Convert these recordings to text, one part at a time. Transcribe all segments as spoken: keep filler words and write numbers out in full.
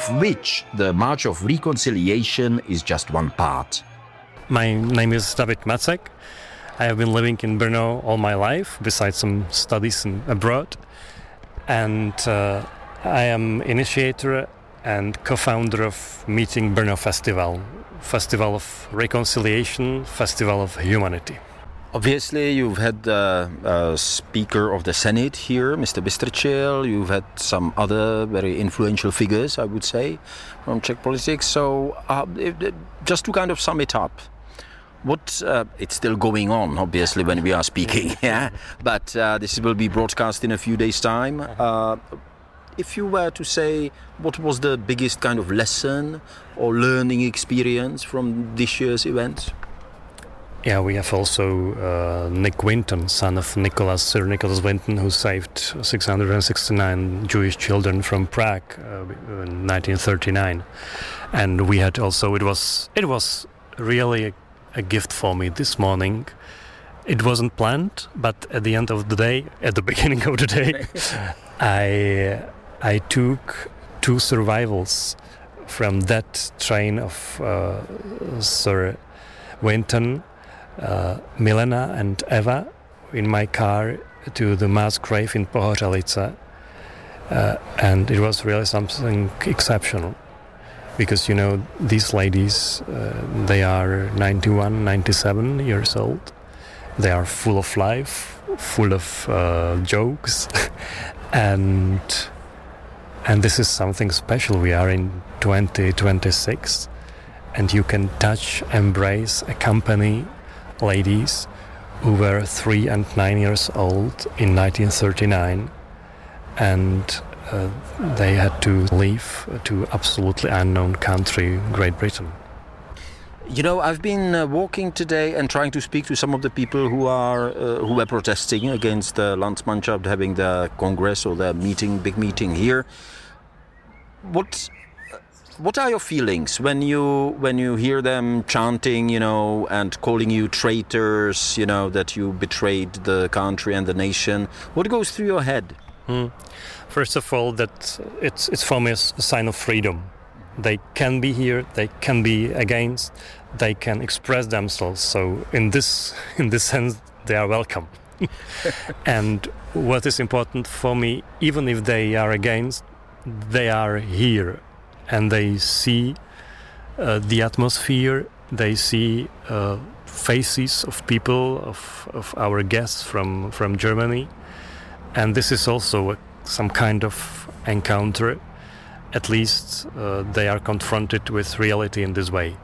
which the March of Reconciliation is just one part. My name is David Macek. I have been living in Brno all my life, besides some studies in, abroad. And uh, I am initiator and co-founder of Meeting Brno Festival, Festival of Reconciliation, Festival of Humanity. Obviously, you've had the uh, Speaker of the Senate here, Mister Bystrčil. You've had some other very influential figures, I would say, from Czech politics. So, uh, just to kind of sum it up, what uh, it's still going on, obviously, when we are speaking, yeah. But uh, this will be broadcast in a few days' time. Uh, if you were to say, what was the biggest kind of lesson or learning experience from this year's event? Yeah, we have also uh, Nick Winton, son of Nicholas, Sir Nicholas Winton, who saved six hundred sixty-nine Jewish children from Prague uh, in nineteen thirty-nine. And we had also, it was it was really a, a gift for me this morning. It wasn't planned, but at the end of the day, at the beginning of the day, I I took two survivals from that train of uh, Sir Winton, Uh, Milena and Eva, in my car to the mass grave in Pohořelice, uh, and it was really something exceptional, because you know these ladies, uh, they are ninety-one, ninety-seven years old. They are full of life, full of uh, jokes, and and this is something special. We are in twenty twenty-six, and you can touch, embrace, accompany ladies who were three and nine years old in nineteen thirty-nine, and uh, they had to leave to absolutely unknown country, Great Britain. You know, I've been uh, walking today and trying to speak to some of the people who are uh, who were protesting against the Landsmannschaft having the congress or the meeting, big meeting here. What what are your feelings when you when you hear them chanting, you know, and calling you traitors, you know, that you betrayed the country and the nation? What goes through your head? Hmm. First of all, that it's it's for me a sign of freedom. They can be here, they can be against, they can express themselves. So in this in this sense, they are welcome. And what is important for me, even if they are against, they are here, and they see uh, the atmosphere, they see uh, faces of people, of, of our guests from, from Germany. And this is also a, some kind of encounter. At least uh, they are confronted with reality in this way.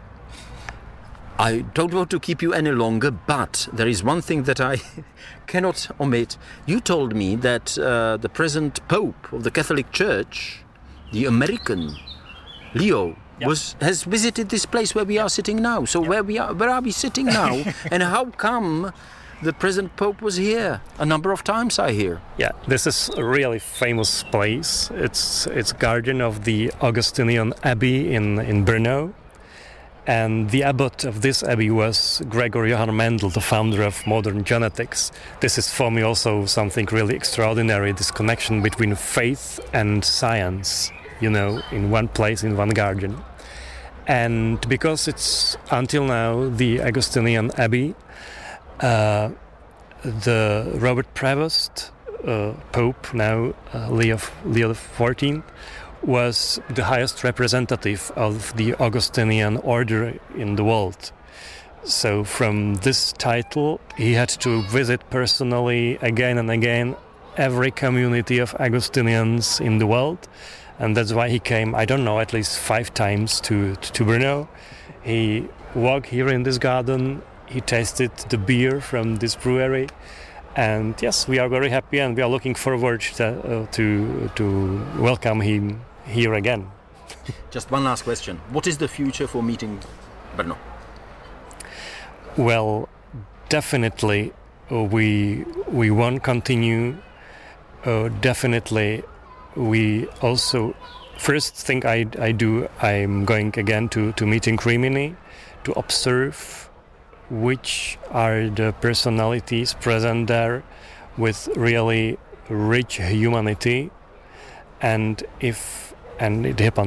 I don't want to keep you any longer, but there is one thing that I cannot omit. You told me that uh, the present Pope of the Catholic Church, the American Leo, yep. was has visited this place where we are sitting now. So yep. where we are, where are we sitting now? And how come the present Pope was here a number of times, I hear? Yeah, this is a really famous place. It's it's garden of the Augustinian Abbey in, in Brno. And the abbot of this abbey was Gregor Johann Mendel, the founder of modern genetics. This is for me also something really extraordinary, this connection between faith and science, you know, in one place, in one garden. And because it's until now the Augustinian Abbey, uh, the Robert Prevost, uh, Pope now, uh, Leo, Leo the fourteenth, was the highest representative of the Augustinian order in the world. So from this title, he had to visit personally again and again every community of Augustinians in the world. And that's why he came, I don't know, at least five times to, to Brno. He walked here in this garden, he tasted the beer from this brewery. And yes, we are very happy and we are looking forward to, uh, to, to welcome him here again. Just one last question. What is the future for Meeting Brno? Well, definitely uh, we we won't continue. Uh, definitely we also, first thing I, I do, I'm going again to, to Meeting Rimini to observe which are the personalities present there with really rich humanity, and if and it happened